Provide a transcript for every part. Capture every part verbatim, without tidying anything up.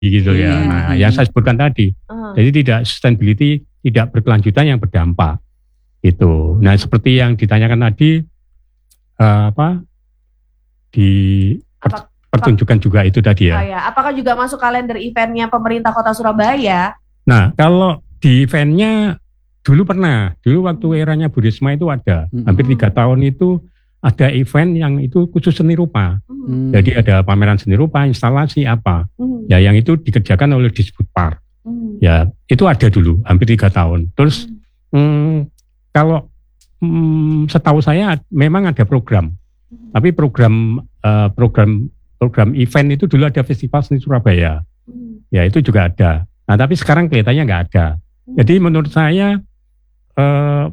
gitu ya. Iya. Nah, yang saya sebutkan tadi. Uh. Jadi tidak sustainability, tidak berkelanjutan yang berdampak. Gitu. Nah, seperti yang ditanyakan tadi uh, apa di Apa, pertunjukan juga itu tadi ya. Oh ya. Apakah juga masuk kalender eventnya pemerintah Kota Surabaya? Nah, kalau di eventnya dulu pernah, dulu waktu eranya Bu Risma itu ada, Hmm. hampir tiga tahun itu ada event yang itu khusus seni rupa. Hmm. Jadi ada pameran seni rupa, instalasi apa, Hmm. ya yang itu dikerjakan oleh Disbudpar. Hmm. Ya itu ada dulu, hampir tiga tahun. Terus hmm, kalau hmm, setahu saya memang ada program, tapi program uh, program program event itu dulu ada Festival Seni Surabaya. Hmm. Ya itu juga ada. Nah tapi sekarang kelihatannya nggak ada. Jadi menurut saya eh,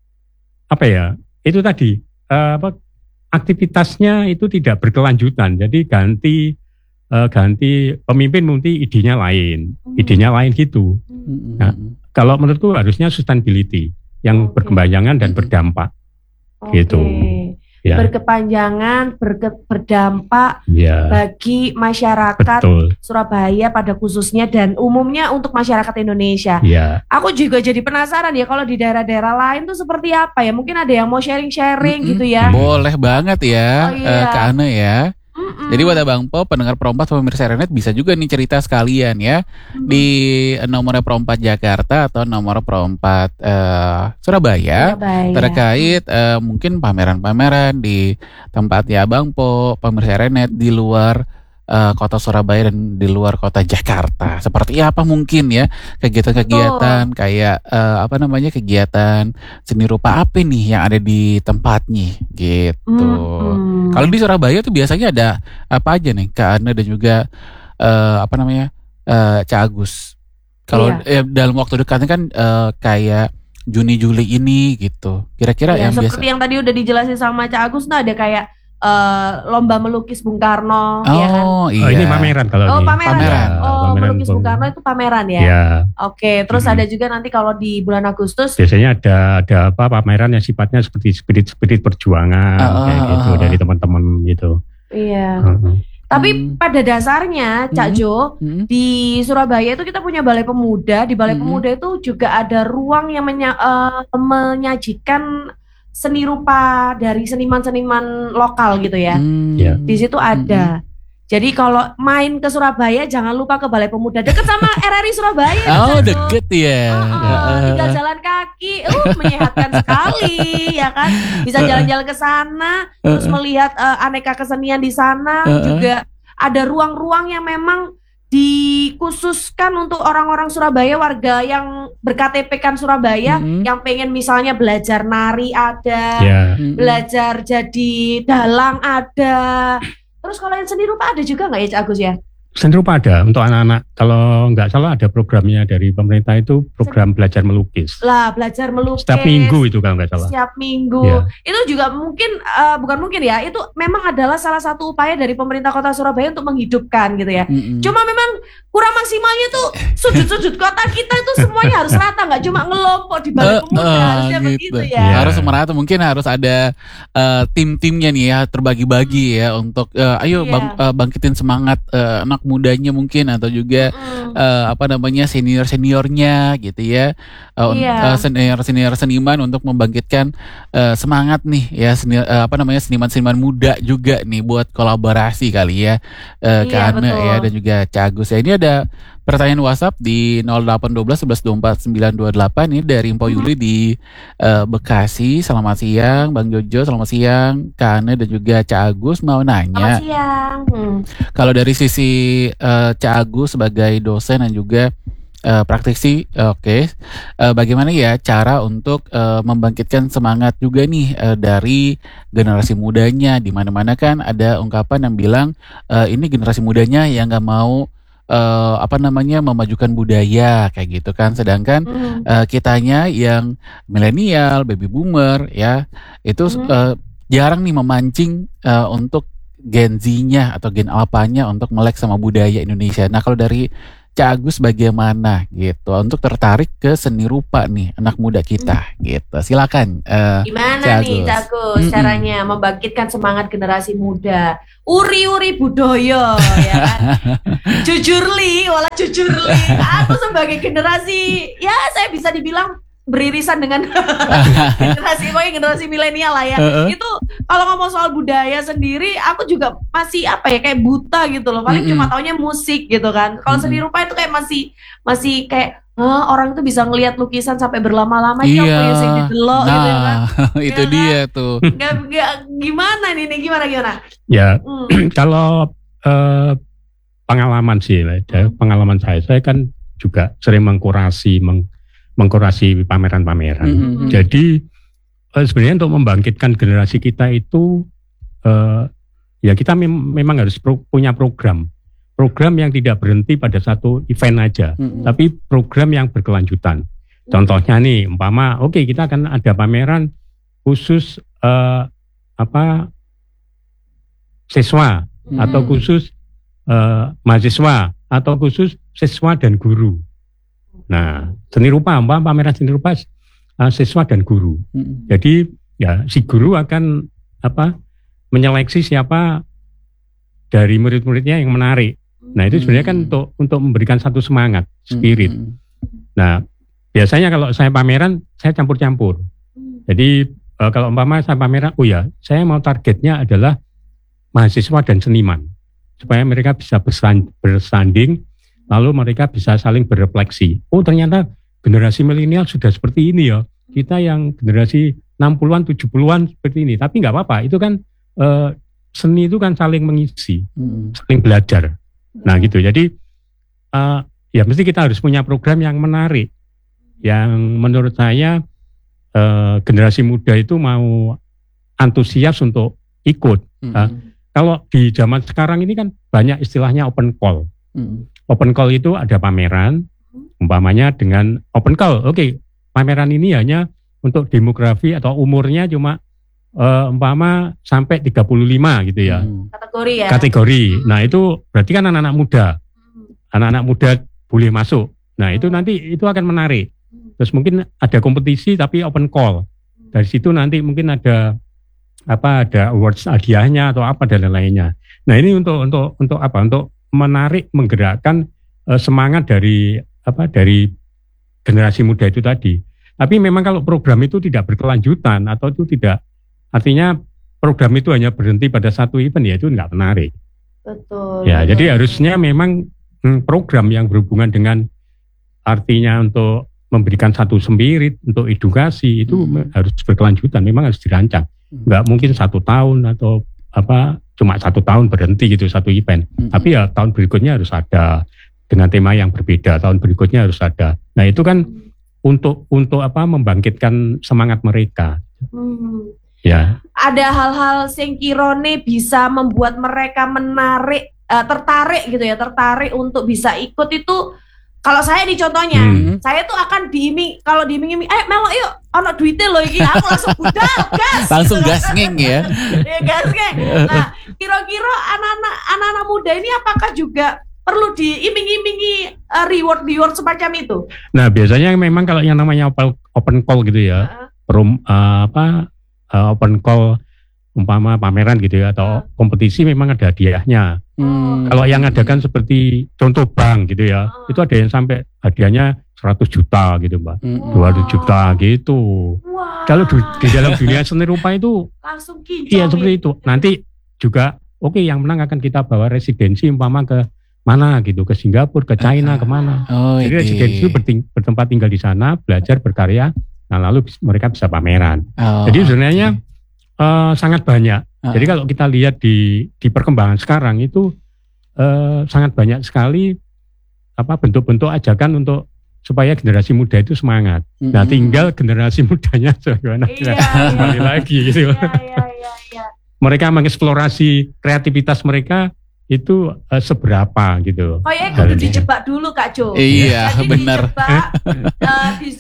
apa ya itu tadi eh, apa aktivitasnya itu tidak berkelanjutan. Jadi ganti eh, ganti pemimpin mungkin idenya lain, idenya lain gitu. Nah, kalau menurutku harusnya sustainability yang Oke. berkepanjangan dan berdampak. Oke. Gitu. Ya. Berkepanjangan, berke, berdampak Ya, bagi masyarakat betul. Surabaya pada khususnya dan umumnya untuk masyarakat Indonesia. Ya, Aku juga jadi penasaran ya kalau di daerah-daerah lain tuh seperti apa ya. Mungkin ada yang mau sharing-sharing Mm-mm. gitu ya. Boleh banget ya, Oh, iya. eh, Kak Ane ya. Mm-mm. Jadi buat Abang Po, pendengar Perompat, pemirsa Renet bisa juga nih cerita sekalian ya Mm-mm. di nomor Perompat Jakarta atau nomor Perompat eh, Surabaya Surabaya. terkait eh, mungkin pameran-pameran di tempatnya Abang Po, pemirsa Renet di luar eh, kota Surabaya dan di luar kota Jakarta. Seperti apa mungkin ya kegiatan-kegiatan kayak eh, apa namanya kegiatan seni rupa apa nih yang ada di tempatnya gitu. Mm-mm. Kalau di Surabaya tuh biasanya ada apa aja nih Kak Ana dan juga eh, apa namanya eh, Cak Agus. Kalau Iya. eh, dalam waktu dekat kan eh, kayak Juni Juli ini gitu. Kira-kira Ya, yang biasa. seperti yang tadi udah dijelasin sama Cak Agus, nah ada kayak eh, lomba melukis Bung Karno, Oh ya kan? iya. oh, ini pameran kalau Oh ini. pameran, Pameran. ya? Oh Pameran melukis Bung Bung- Karno itu pameran ya? Ya, Oke, terus Mhm. ada juga nanti kalau di bulan Agustus, biasanya ada ada apa pameran yang sifatnya seperti spirit-spirit perjuangan Ah, kayak ah, gitu ah, dari ah. teman-teman gitu. iya. Heeh. Tapi Hmm. pada dasarnya, Cak Hmm. Jo, Hmm. di Surabaya itu kita punya Balai Pemuda. Di Balai Mhm. Pemuda itu juga ada ruang yang menya- eh, menyajikan seni rupa dari seniman-seniman lokal gitu ya. Hmm. Ya. Di situ ada. Jadi kalau main ke Surabaya jangan lupa ke Balai Pemuda, deket sama R R I Surabaya. Oh Cak Jo. deket ya. Oh, Heeh. tinggal jalan kaki, uh menyehatkan sekali, ya kan? Bisa jalan-jalan ke sana, terus melihat eh, aneka kesenian di sana. Uh-uh. Juga ada ruang-ruang yang memang dikhususkan untuk orang-orang Surabaya, warga yang ber-K T P kan Surabaya, Mhm. yang pengen misalnya belajar nari ada, Ya, Hmm. belajar jadi dalang ada. Terus kalau yang seni rupa ada juga nggak ya Cak Agus ya? seni rupa ada untuk anak-anak. Kalau nggak salah ada programnya dari pemerintah itu program belajar melukis. Lah belajar melukis. Setiap minggu itu kalau nggak salah. Setiap minggu. Ya. Itu juga mungkin eh, bukan mungkin ya, itu memang adalah salah satu upaya dari pemerintah Kota Surabaya untuk menghidupkan gitu ya. Mm-mm. Cuma memang kurang maksimalnya tuh sudut-sudut kota kita itu semuanya harus rata, nggak cuma ngelompok di Balai Eh, Pemuda, eh, harusnya gitu. begitu Ya. ya. Harus merata, mungkin harus ada eh, tim-timnya nih ya, terbagi-bagi ya untuk eh, ayo Iya. bang- eh, bangkitin semangat eh, anak mudanya mungkin atau juga Mm. eh, apa namanya senior-seniornya gitu ya. Eh, un- Iya. eh, senior-senior seniman untuk membangkitkan eh, semangat nih ya senior, eh, apa namanya seniman-seniman muda juga nih buat kolaborasi kali ya eh, ke Iya, Ana betul. ya dan juga Cak Agus ya. Ini ada pertanyaan WhatsApp di nol delapan satu dua sebelas dua puluh empat sembilan dua delapan ini dari Mpo Yuli di eh, Bekasi. Selamat siang Bang Jojo, selamat siang Kak Ana dan juga Cak Agus, mau Selamat nanya siang. Hmm. kalau dari sisi eh, Cak Agus sebagai dosen dan juga eh, praktisi, eh, oke, Eh, bagaimana ya cara untuk eh, membangkitkan semangat juga nih eh, dari generasi mudanya, di mana-mana kan ada ungkapan yang bilang eh, ini generasi mudanya yang nggak mau eh, apa namanya memajukan budaya kayak gitu kan, sedangkan Hmm. eh, kitanya yang milenial, baby boomer ya itu Mhm. eh, jarang nih memancing eh, untuk Gen Z-nya atau Gen Alpha-nya untuk melek sama budaya Indonesia. Nah kalau dari Cak Agus bagaimana gitu untuk tertarik ke seni rupa nih anak muda kita hmm. gitu. Silakan. Uh, Gimana Cak nih Cak Agus mm-mm. caranya membangkitkan semangat generasi muda? Uri-uri budaya ya kan. Jujur li, wala jujur li. Aku sebagai generasi ya saya bisa dibilang beririsan dengan generasi pokoknya generasi milenial lah ya. Uh-uh. Itu kalau ngomong soal budaya sendiri, aku juga masih apa ya kayak buta gitu loh. Paling mm-hmm. cuma taunya musik gitu kan. Kalau mm-hmm. seni rupa itu kayak masih masih kayak oh, orang tuh bisa ngelihat lukisan sampai berlama-lama. Iya. Yang didelok nah, gitu kan. Itu ya, dia kan? Tuh. Gak, gak, gimana nih, nih gimana gimana? Ya mm. kalau uh, pengalaman sih, mm. pengalaman saya, saya kan juga sering mengkurasi, meng mengkurasi pameran-pameran. Mm-hmm. Jadi uh, sebenarnya untuk membangkitkan generasi kita itu uh, ya kita mem- memang harus pro- punya program. Program yang tidak berhenti pada satu event aja, mm-hmm. tapi program yang berkelanjutan. Contohnya nih, umpama oke okay, kita akan ada pameran khusus uh, apa siswa mm-hmm. atau khusus uh, mahasiswa atau khusus siswa dan guru. Nah, seni rupa, mbak, pameran seni rupa uh, siswa dan guru. Hmm. Jadi ya si guru akan apa menyeleksi siapa dari murid-muridnya yang menarik. Nah, itu sebenarnya kan untuk untuk memberikan satu semangat, spirit. Hmm. Nah, biasanya kalau saya pameran saya campur-campur. Jadi uh, kalau umpama saya pameran, oh ya, saya mau targetnya adalah mahasiswa dan seniman supaya mereka bisa bersanding. Lalu mereka bisa saling berefleksi. Oh ternyata generasi milenial sudah seperti ini ya. Kita yang generasi enam puluhan, tujuh puluhan seperti ini. Tapi nggak apa-apa. Itu kan eh, seni itu kan saling mengisi, hmm. saling belajar. Nah gitu. Jadi eh, ya mesti kita harus punya program yang menarik. Yang menurut saya eh, generasi muda itu mau antusias untuk ikut. Hmm. Nah, kalau di zaman sekarang ini kan banyak istilahnya open call. Hmm. Open call itu ada pameran, umpamanya dengan open call. Oke, okay, pameran ini hanya untuk demografi atau umurnya cuma uh, umpama sampai tiga puluh lima gitu ya. Hmm. Kategori ya. Kategori. Nah itu berarti kan anak-anak muda. Anak-anak muda boleh masuk. Nah itu nanti itu akan menarik. Terus mungkin ada kompetisi tapi open call. Dari situ nanti mungkin ada apa ada awards hadiahnya atau apa dan lain-lainnya. Nah ini untuk untuk untuk apa? Untuk menarik, menggerakkan uh, semangat dari apa dari generasi muda itu tadi. Tapi memang kalau program itu tidak berkelanjutan atau itu tidak, artinya program itu hanya berhenti pada satu event ya itu tidak menarik. Betul. Ya, betul. Jadi harusnya memang hmm, program yang berhubungan dengan artinya untuk memberikan satu spirit untuk edukasi itu hmm. harus berkelanjutan, memang harus dirancang. Enggak mungkin satu tahun atau apa cuma satu tahun berhenti gitu satu event. Mm-hmm. Tapi ya tahun berikutnya harus ada dengan tema yang berbeda. Tahun berikutnya harus ada. Nah itu kan mm-hmm. untuk untuk apa membangkitkan semangat mereka. Mm-hmm. Ya. Ada hal-hal yang kirone bisa membuat mereka menarik, uh, tertarik gitu ya, tertarik untuk bisa ikut itu. Kalau saya nih contohnya, hmm. saya tuh akan diiming, kalau diiming-iming, eh melok yuk, ono duitnya loh ini, aku langsung budal, gas. Langsung gitu, gas ngeng ya. Ya gas ngeng. Nah, kira-kira anak-anak anak-anak muda ini apakah juga perlu diiming-imingi uh, reward-reward semacam itu? Nah, biasanya memang kalau yang namanya open, open call gitu ya, uh-huh. perum, uh, apa uh, open call umpama pameran gitu ya atau kompetisi memang ada hadiahnya. Hmm. Kalau yang adakan seperti contoh bank gitu ya, hmm. itu ada yang sampai hadiahnya seratus juta gitu Mbak, hmm. dua ratus juta gitu. Wow. Kalau di, di dalam dunia seni rupa itu langsung kincong. Iya seperti itu. Nanti juga oke okay, yang menang akan kita bawa residensi umpama ke mana gitu, ke Singapura, ke China, uh, kemana. Oh, jadi ide. Residensi itu berting, bertempat tinggal di sana, belajar, berkarya, nah lalu mereka bisa pameran. Oh, jadi sebenarnya okay. Uh, sangat banyak. Uh-huh. Jadi kalau kita lihat di di perkembangan sekarang itu uh, sangat banyak sekali apa bentuk-bentuk ajakan untuk supaya generasi muda itu semangat. Mm-hmm. Nah, tinggal generasi mudanya bagaimana iya, kembali iya. lagi gitu. Iya, iya, iya, iya. Mereka mengeksplorasi kreativitas mereka itu uh, seberapa gitu. Oh ya, kudu dijebak dulu Kak Jo. Iya, benar. Dijebak, uh, di,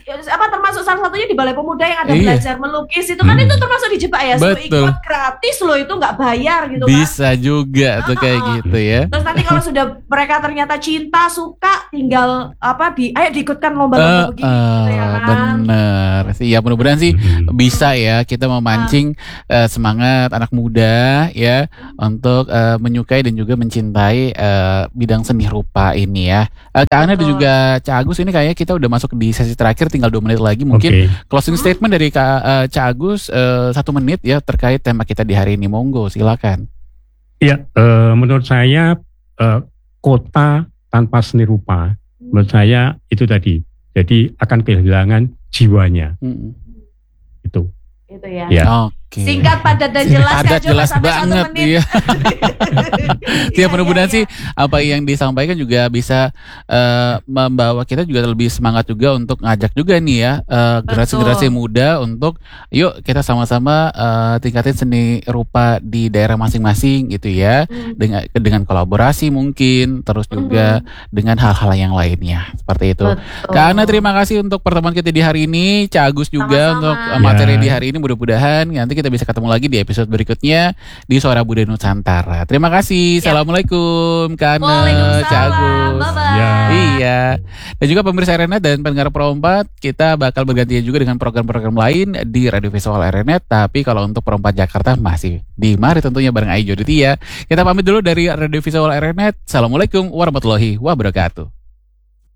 apa termasuk salah satunya di Balai Pemuda yang ada Iya. belajar melukis itu kan Hmm. itu termasuk dijebak ya. So, Betul. ikut gratis loh itu nggak bayar gitu kan. Bisa juga tuh kayak Ah. gitu ya. Terus nanti kalau sudah mereka ternyata cinta, suka, tinggal apa di ayo diikutkan Eh, lomba-lomba begini gitu ya eh, kan. bener sih ya, mudah-mudahan sih Hmm. bisa ya kita memancing eh, semangat anak muda ya untuk eh, menyukai dan juga mencintai eh, bidang seni rupa ini ya. Eh, Kak Ana dan Betul. juga Cak Agus, ini kayaknya kita udah masuk di sesi terakhir, tinggal dua menit lagi mungkin. Oke. Closing Hmm. statement dari Kak eh, Cak Agus eh, satu menit ya terkait tema kita di hari ini, monggo silakan. Ya, eh, menurut saya eh, kota tanpa seni rupa, menurut saya itu tadi, jadi akan kehilangan jiwanya Mm-mm. itu. Itu ya. Ya. Oke. Singkat, padat dan jelas Padat, ya, cuma jelas sampai satu banget menit. ya. Iya, Ya mudah-mudahan iya, sih apa yang disampaikan juga bisa eh, membawa kita juga lebih semangat juga untuk ngajak juga nih ya eh, generasi-generasi muda untuk yuk kita sama-sama eh, tingkatin seni rupa di daerah masing-masing gitu ya, Hmm. dengan dengan kolaborasi mungkin, terus juga dengan hal-hal yang lainnya seperti itu. Betul. Kak Ana, terima kasih untuk pertemuan kita di hari ini. Cak Agus juga Sama-sama. untuk uh, materi Ya. di hari ini. Mudah-mudahan nanti kita bisa ketemu lagi di episode berikutnya di Suara Buddha Nusantara. Terima kasih. Ya. Assalamualaikum Kak Ana, Cak Waalaikumsalam. Agus. Bye-bye. Ya. Iya. Dan juga pemirsa R N Net dan pendengar Pro empat, kita bakal bergantian juga dengan program-program lain di Radio Visual R N Net. Tapi kalau untuk Pro empat Jakarta masih di Mari tentunya bareng Ayu Joditia. Kita pamit dulu dari Radio Visual R N Net. Assalamualaikum warahmatullahi wabarakatuh.